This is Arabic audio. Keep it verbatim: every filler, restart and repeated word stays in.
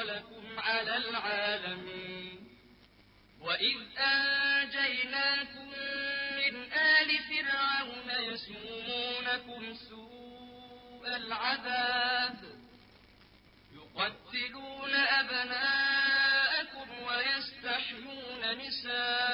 فضلكم على العالمين. وإذ أنجيناكم من آل فرعون يسومونكم سوء العذاب يقتلون أبناءكم ويستحيون نساءكم